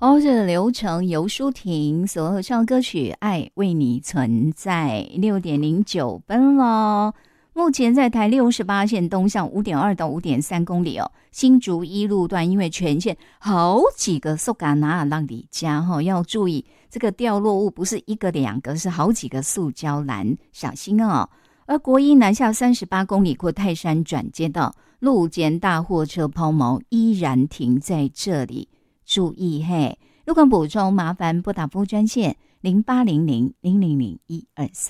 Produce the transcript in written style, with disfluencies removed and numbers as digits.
好，这个流程由舒婷所合唱歌曲《爱为你存在》6:09咯。目前在台68线东向5.2到5.3公里哦，新竹一路段因为全线好几个塑胶篮让你家要注意这个掉落物不是一个两个，是好几个塑胶篮，小心哦。而国一南下38公里过泰山转接道，路肩大货车抛锚依然停在这里，注意嘿。路况补充麻烦拨打服务专线0800-000-123。